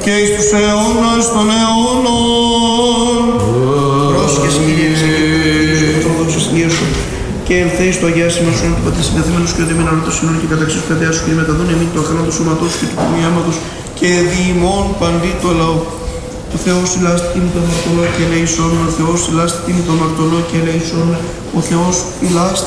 και εις τους αιώνας των αιώνων. Πρόσχες Κύριε εξεκίνησης του Ορθόδοξου Συνείου σου και ελθέεις το αγιάσιμα σου του πατήσεις συνδεθμένους και οδημένα όλων των συνόρων και καταξίους παιδεάς σου και μεταδούν εμείς το αχάλαντο σώματός σου και του ποιμιάματος και διημών παντή το λαό. Ο Θεός ηλάστην το αμαρτωλό και ελεησόν, ο Θεός ηλάστην το αμαρτωλό και ελεησόν, ο Θεός ηλάστην